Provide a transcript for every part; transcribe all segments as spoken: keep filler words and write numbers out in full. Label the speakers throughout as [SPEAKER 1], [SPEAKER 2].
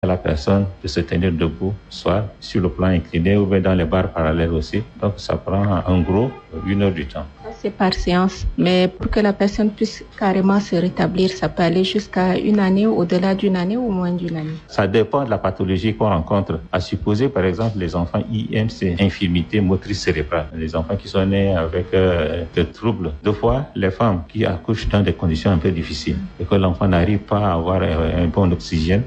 [SPEAKER 1] à la personne de se tenir debout, soit sur le plan incliné ou bien dans les barres parallèles aussi. Donc ça prend en gros une heure du temps.
[SPEAKER 2] C'est par séance, mais pour que la personne puisse carrément se rétablir, ça peut aller jusqu'à une année, au-delà d'une année ou moins d'une année.
[SPEAKER 1] Ça dépend de la pathologie qu'on rencontre. À supposer par exemple les enfants I M C, infirmité motrice cérébrale, les enfants qui sont nés avec euh, des troubles. Deux fois, les femmes qui accouchent dans des conditions un peu difficiles et que l'enfant n'arrive pas à avoir un bon oxygène,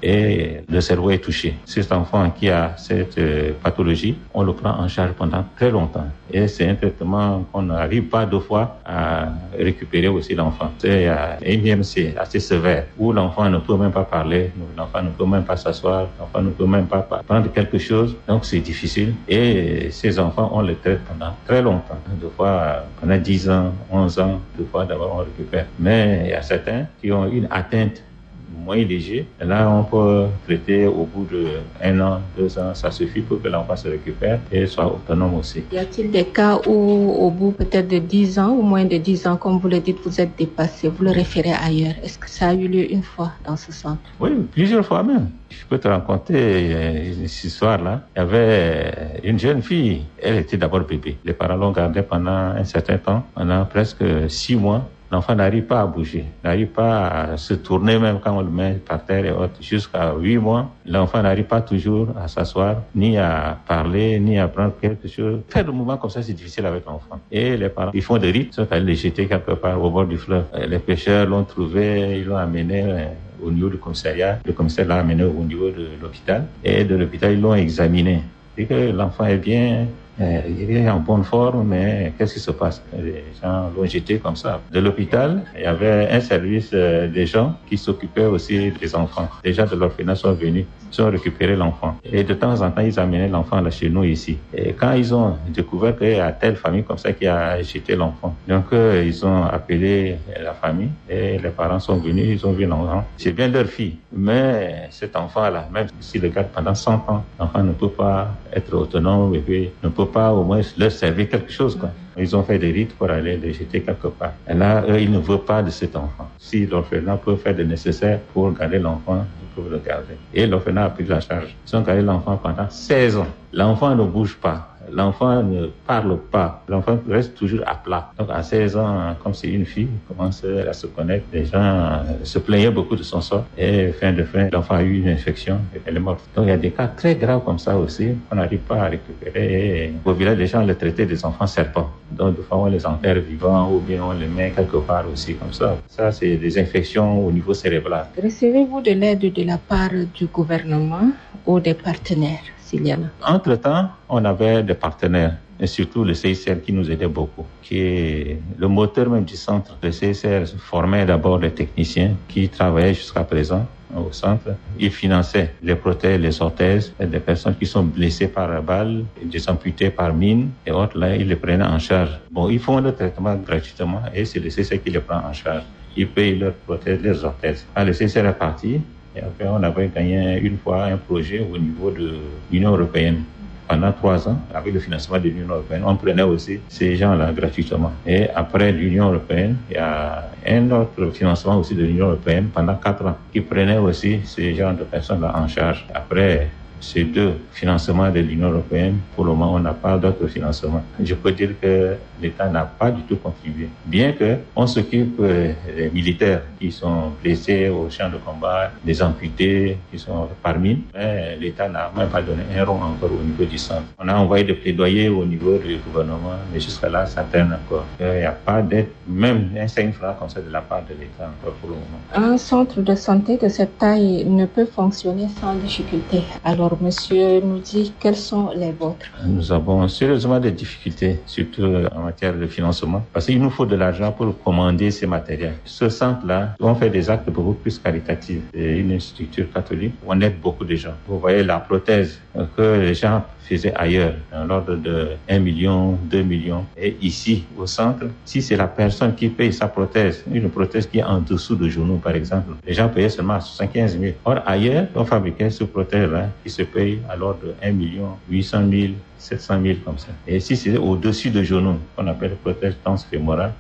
[SPEAKER 1] et le cerveau est touché. Cet enfant qui a cette euh, pathologie, on le prend en charge pendant très longtemps. Et c'est un traitement qu'on n'arrive pas deux fois à récupérer aussi l'enfant. C'est un I M C assez sévère où l'enfant ne peut même pas parler, l'enfant ne peut même pas s'asseoir, l'enfant ne peut même pas prendre quelque chose. Donc c'est difficile. Et ces enfants, on les traite pendant très longtemps. Deux fois pendant dix ans, onze ans, deux fois d'abord on récupère. Mais il y a certains qui ont une atteinte moins léger. Là, on peut traiter au bout d'un an, deux ans, ça suffit pour que l'enfant se récupère et soit autonome aussi.
[SPEAKER 2] Y a-t-il des cas où, au bout peut-être de dix ans ou moins de dix ans, comme vous le dites, vous êtes dépassé, vous le référez ailleurs? Est-ce que ça a eu lieu une fois dans ce centre?
[SPEAKER 1] Oui, plusieurs fois même. Je peux te raconter une histoire-là. Il y avait une jeune fille, elle était d'abord bébé. Les parents l'ont gardée pendant un certain temps, pendant presque six mois. L'enfant n'arrive pas à bouger, n'arrive pas à se tourner même quand on le met par terre et autres. Jusqu'à huit mois, l'enfant n'arrive pas toujours à s'asseoir, ni à parler, ni à prendre quelque chose. Faire le mouvement comme ça, c'est difficile avec l'enfant. Et les parents, ils font des rites, ils sont allés les jeter quelque part au bord du fleuve. Les pêcheurs l'ont trouvé, ils l'ont amené au niveau du commissariat. Le commissaire l'a amené au niveau de l'hôpital. Et de l'hôpital, ils l'ont examiné. Et que l'enfant est bien... Euh, il est en bonne forme, mais qu'est-ce qui se passe? Les gens l'ont jeté comme ça. De l'hôpital, il y avait un service euh, des gens qui s'occupaient aussi des enfants. Les gens de l'orphelinat sont venus, ils ont récupéré l'enfant. Et de temps en temps, ils amenaient l'enfant là chez nous ici. Et quand ils ont découvert qu'il y a telle famille comme ça qui a jeté l'enfant, donc euh, ils ont appelé la famille et les parents sont venus, ils ont vu l'enfant. C'est bien leur fille, mais cet enfant-là, même s'il le garde pendant cent ans, l'enfant ne peut pas être autonome et puis ne peut pas au moins leur servir quelque chose, quoi. Ils ont fait des rites pour aller les jeter quelque part. Et là, eux, ils ne veulent pas de cet enfant. Si l'orphelinat peut faire le nécessaire pour garder l'enfant, ils peuvent le garder. Et l'orphelinat a pris la charge. Ils ont gardé l'enfant pendant seize ans. L'enfant ne bouge pas. L'enfant ne parle pas. L'enfant reste toujours à plat. Donc, à seize ans, comme c'est une fille, il commence à se connaître. Les gens se plaignaient beaucoup de son sort. Et fin de fin, l'enfant a eu une infection et elle est morte. Donc, il y a des cas très graves comme ça aussi qu'on n'arrive pas à récupérer. Et au village, les gens les traitaient des enfants serpents. Donc, des fois, on les enterre vivants ou bien on les met quelque part aussi comme ça. Ça, c'est des infections au niveau cérébral.
[SPEAKER 2] Recevez-vous de l'aide de la part du gouvernement ou des partenaires?
[SPEAKER 1] Entre-temps, on avait des partenaires, et surtout le C I C R qui nous aidait beaucoup, qui est le moteur même du centre. Le C I C R formait d'abord les techniciens qui travaillaient jusqu'à présent au centre. Ils finançaient les prothèses, les orthèses, des personnes qui sont blessées par balle, des amputés par mine et autres. Là, ils les prenaient en charge. Bon, ils font le traitement gratuitement et c'est le C I C R qui les prend en charge. Ils payent leurs prothèses, leurs orthèses. Ah, le C I C R est parti. Et après, on avait gagné une fois un projet au niveau de l'Union européenne. Pendant trois ans, avec le financement de l'Union européenne, on prenait aussi ces gens-là gratuitement. Et après l'Union européenne, il y a un autre financement aussi de l'Union européenne pendant quatre ans qui prenait aussi ces genres de personnes-là en charge. Après ces deux financements de l'Union européenne, pour le moment, on n'a pas d'autres financements. Je peux dire que l'État n'a pas du tout contribué. Bien qu'on s'occupe des militaires qui sont blessés au champ de combat, des amputés qui sont par mine, mais l'État n'a même pas donné un rond encore au niveau du centre. On a envoyé des plaidoyers au niveau du gouvernement, mais jusqu'à là, ça traîne encore. Il n'y a pas d'aide, même un cinq francs comme ça de la part de l'État encore pour le moment.
[SPEAKER 2] Un centre de santé de cette taille ne peut fonctionner sans difficulté. Alors, monsieur nous dit quels sont les vôtres?
[SPEAKER 1] Nous avons sérieusement des difficultés, surtout en matière de financement, parce qu'il nous faut de l'argent pour commander ces matériels. Ce centre-là, on fait des actes beaucoup plus caritatifs. C'est une structure catholique où on aide beaucoup de gens. Vous voyez la prothèse que les gens faisaient ailleurs, dans l'ordre de un million, deux millions. Et ici, au centre, si c'est la personne qui paye sa prothèse, une prothèse qui est en dessous de genou, par exemple, les gens payaient seulement soixante-quinze mille. Or, ailleurs, on fabriquait ce prothèse-là qui se paye à l'ordre de un million, huit cent mille, sept cent mille comme ça. Et si c'est au-dessus de genou, qu'on appelle prothèse transfémorale,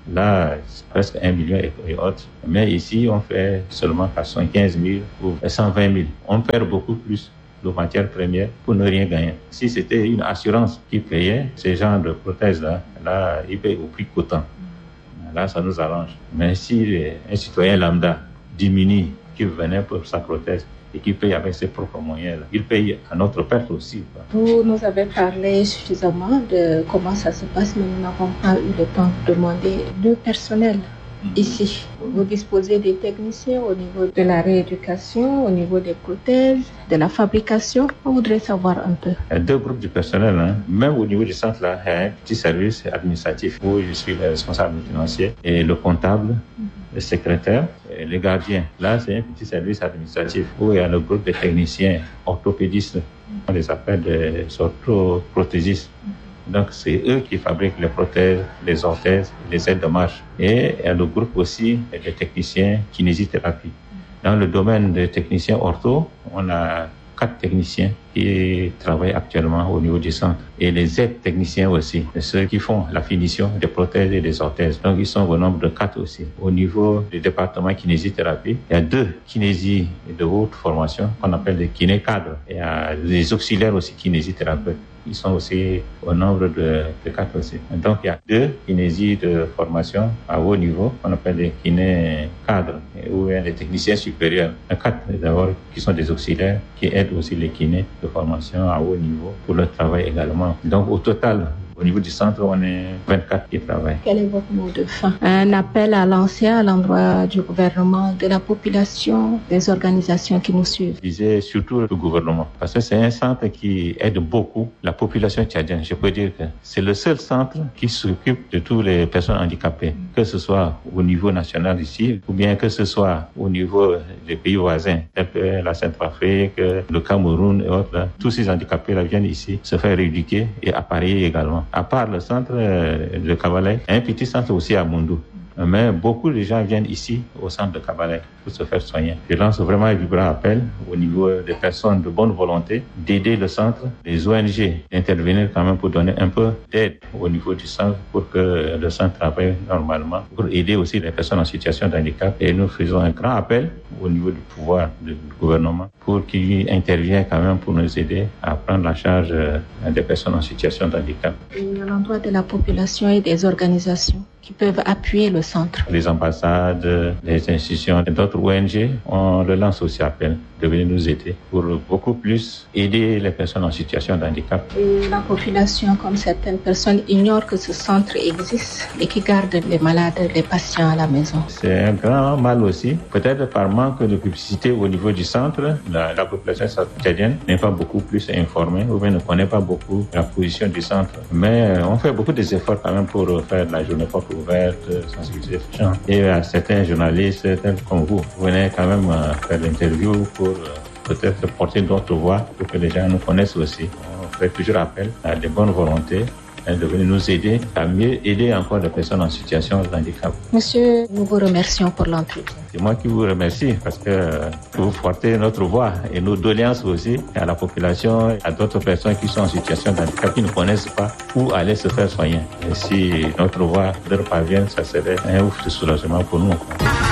[SPEAKER 1] Là, c'est presque un million et, et autres. Mais ici, on fait seulement quatre-vingt-quinze mille ou cent vingt mille. On perd beaucoup plus de matières premières pour ne rien gagner. Si c'était une assurance qui payait ces genres de prothèses-là, là, ils payent au prix coûtant. Là, ça nous arrange. Mais si un citoyen lambda diminue, qui venait pour sa prothèse, et qui paye avec ses propres moyens, là, il paye à notre perte aussi.
[SPEAKER 2] Vous nous avez parlé suffisamment de comment ça se passe, mais nous n'avons pas eu le temps de demander le personnel. Ici, vous disposez des techniciens au niveau de la rééducation, au niveau des prothèses, de la fabrication. On voudrait savoir un peu.
[SPEAKER 1] Il y a deux groupes de personnel. Hein. Même au niveau du centre, là, il y a un petit service administratif où je suis le responsable financier et le comptable, mm-hmm. le secrétaire et le gardien. Là, c'est un petit service administratif où il y a le groupe de techniciens orthopédistes. Mm-hmm. On les appelle des orthoprothésistes. Mm-hmm. Donc, c'est eux qui fabriquent les prothèses, les orthèses, les aides de marche. Et il y a le groupe aussi des techniciens kinésithérapie. Dans le domaine des techniciens ortho, on a quatre techniciens qui travaillent actuellement au niveau du centre. Et les aides techniciens aussi, ceux qui font la finition des prothèses et des orthèses. Donc, ils sont au nombre de quatre aussi. Au niveau du département kinésithérapie, il y a deux kinésies de haute formation qu'on appelle des kinés cadres. Il y a des auxiliaires aussi kinésithérapeutes. Ils sont aussi au nombre de, de quatre aussi. Donc, il y a deux kinésies de formation à haut niveau, qu'on appelle des kinés cadres, ou bien des techniciens supérieurs. Il y a quatre d'abord qui sont des auxiliaires, qui aident aussi les kinés de formation à haut niveau pour le travail également. Donc, au total, au niveau du centre, on est vingt-quatre qui travaillent.
[SPEAKER 2] Quel est votre mot de fin? Un appel à lancer à l'endroit du gouvernement, de la population, des organisations qui nous suivent.
[SPEAKER 1] Je disais surtout le gouvernement, parce que c'est un centre qui aide beaucoup la population tchadienne. Je peux dire que c'est le seul centre qui s'occupe de toutes les personnes handicapées, que ce soit au niveau national ici, ou bien que ce soit au niveau des pays voisins, tels que la Centrafrique, le Cameroun et autres. Là. Tous ces handicapés-là viennent ici se faire rééduquer et appareiller également. À part le centre de Kabalay, un petit centre aussi à Moundou. Mais beaucoup de gens viennent ici, au centre de Kabalay, pour se faire soigner. Je lance vraiment un vibrant appel au niveau des personnes de bonne volonté d'aider le centre, les O N G, d'intervenir quand même pour donner un peu d'aide au niveau du centre pour que le centre travaille normalement, pour aider aussi les personnes en situation de handicap. Et nous faisons un grand appel au niveau du pouvoir du gouvernement pour qu'il intervienne quand même pour nous aider à prendre la charge des personnes en situation de handicap.
[SPEAKER 2] Et à l'endroit de la population et des organisations qui peuvent appuyer le centre.
[SPEAKER 1] Les ambassades, les institutions et d'autres O N G, on le lance aussi appel de venir nous aider pour beaucoup plus aider les personnes en situation de handicap.
[SPEAKER 2] Et la population, comme certaines personnes, ignore que ce centre existe et qui garde les malades, les patients à la maison.
[SPEAKER 1] C'est un grand mal aussi. Peut-être par manque de publicité au niveau du centre, la, la population tchadienne n'est pas beaucoup plus informée ou bien ne connaît pas beaucoup la position du centre. Mais on fait beaucoup d'efforts quand même pour faire la journée porte ouverte, sensibiliser les gens. Et à certains journalistes, tels comme vous, vous venez quand même faire l'interview pour peut-être porter d'autres voix pour que les gens nous connaissent aussi. On fait toujours appel à des bonnes volontés de venir nous aider à mieux aider encore les personnes en situation de handicap.
[SPEAKER 2] Monsieur, nous vous remercions pour l'entretien.
[SPEAKER 1] C'est moi qui vous remercie parce que vous portez notre voix et nos doléances aussi à la population, à d'autres personnes qui sont en situation de handicap qui ne connaissent pas où aller se faire soigner. Et si notre voix leur parvient, ça serait un ouf de soulagement pour nous.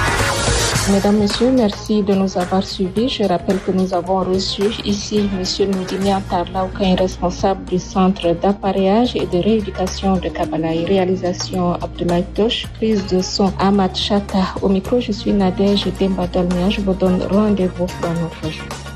[SPEAKER 2] Mesdames, Messieurs, merci de nous avoir suivis. Je rappelle que nous avons reçu ici M. Ndoudimia Tarlaoukain, responsable du centre d'appareillage et de rééducation de Kabalay. Réalisation Abdoulaye Tosh, prise de son Ahmad Chata. Au micro, je suis Nadège Demba Dalmia. Je vous donne rendez-vous dans notre jour.